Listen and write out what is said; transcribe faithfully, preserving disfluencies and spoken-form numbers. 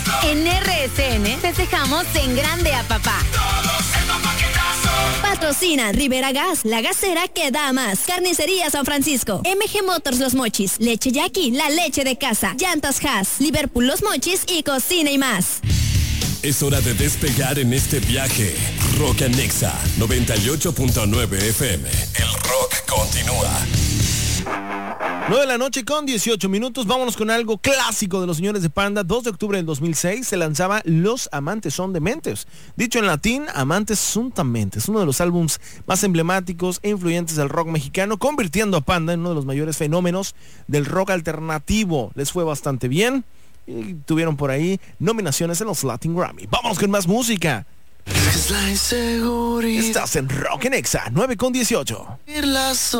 En R S N festejamos en grande a papá. Patrocinan Rivera Gas, la gasera que da más. Carnicería San Francisco, M G Motors Los Mochis, Leche Jackie, la leche de casa, Llantas Haas, Liverpool Los Mochis y Cocina y más. Es hora de despegar en este viaje. Rock and Nexa noventa y ocho punto nueve F M. El rock continúa. nueve de la noche con dieciocho minutos. Vámonos con algo clásico de los señores de Panda. dos de octubre del dos mil seis se lanzaba Los Amantes Son Dementes. Dicho en latín, Amantes Son Dementes. Uno de los álbums más emblemáticos e influyentes del rock mexicano, convirtiendo a Panda en uno de los mayores fenómenos del rock alternativo. Les fue bastante bien y tuvieron por ahí nominaciones en los Latin Grammy. Vámonos con más música. Estás en Rock and Nexa nueve con dieciocho.